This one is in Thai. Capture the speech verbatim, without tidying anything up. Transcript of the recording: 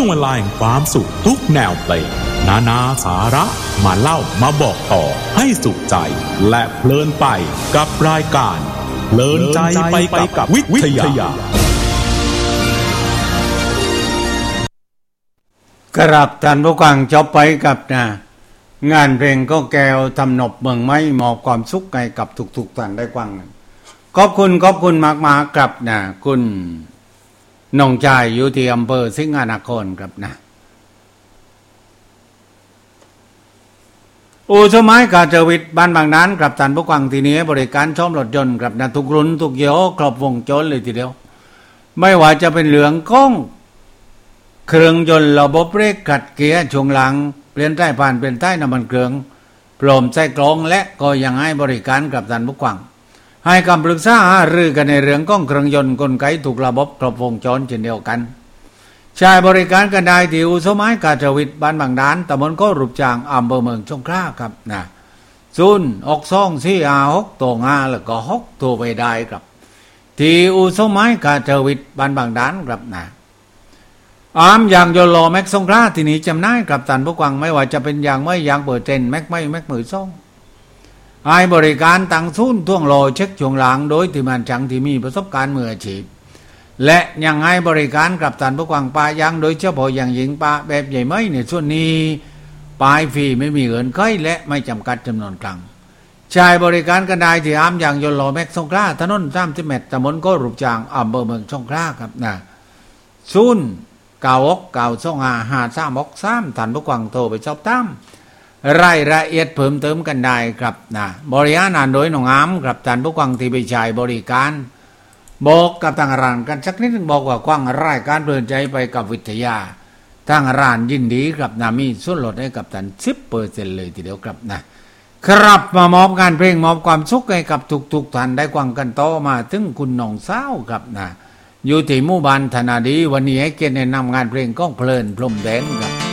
วงเวลาแห่งความสุขทุกแนวเพลงนานาสาระมาเล่ามาบอกต่อให้สุขใจและเพลินไปกับรายการเพลินใจไปกับวิทยากราบท่านผู้ฟังจบไปกับนะงานเพลงก็แก้วทำนบเมืองไม้มอบความสุขให้กับทุกๆท่านได้ฟังขอบคุณขอบคุณมากๆครับนะคุณน้องชายอยู่ที่อำเภอสิงหนครครับนะอู่สมัยกาเจวิตบ้านบางนั้นกับท่านผู้ฟังที่นี้บริการซ่อมรถยนต์กับนะทุกรุ่นทุกยี่ห้อครบวงจรเลยทีเดียวไม่ว่าจะเป็นเหลืองก้องเครื่องยนต์ระบบเบรกขัดเกียร์ช่วงหลังเปลี่ยนใต้ผ่านเป็นใต้น้ำมันเครื่องพร้อมใส่กรองและก็ยังให้บริการกับท่านผู้ฟังให้คำปรึกษาหารือกันในเรื่องของเครื่องยนต์กลไกถูกระบบครบวงจรเช่นเดียวกันใช้บริการกันได้ที่อู่สมัยกาเจวิตบ้านบางด้านตำบลก็รูปจางอำเภอเมืองสงขลาครับนะศูนย์หกสองสี่อาหกตัวงาแล้วก็หกตัวไปได้ครับที่อู่สมัยกาเจวิตบ้านบางด้านครับนะอามอย่างโยโลแม็กสงขลาที่นี้จำได้กับท่านผู้ฟังไม่ว่าจะเป็นอย่างไม่อย่างเปิดเจนแม็กไม่แม็กมือซ่องให้บริการตั้งศูนย์ท่วงโลเช็คช่วงหลังโดยที่มันจังที่มีประสบการณ์มืออาชีพและยังให้บริการกับท่านผู้ฟังปายังโดยเฉพาะอย่างหญิงปาแบบใหญ่ไม่ในส่วนนี้ปลายฟรีไม่มีเงินค่อยและไม่จำกัดจำนวนครั้งใช้บริการกันได้ที่อามอย่างโยโลแม็กสงขลาถนนสามสิบเมตรตำบลก็รูปจางอำเภอเมืองสงขลาครับนะศูนย์เก้า หก เก้า สอง ห้า ห้า สาม หก สามท่านผู้ฟังโทรไปสอบถามรายละเอียดเพิ่มเติมกันได้ครับนะบริการโดยน้องอามครับท่านผู้ฟังที่ไปใช้บริการบอกกับทางร้านกันสักนิดนึงบอกว่ากว้างรายการเพลินใจไปกับวิทยาทางร้านยินดีครับนะมีส่วนลดให้กับท่าน สิบเปอร์เซ็นต์ เลยทีเดียวครับนะครับมามอบงานเพลงมอบความสุขให้กับทุกๆท่านได้ฟังกันต่อมาถึงคุณน้องสาวครับนะอยู่ที่หมู่บ้านธนาดีวันนี้ให้เกียรติแนะนำงานเพลงก้องเพลินพรมแดนครับ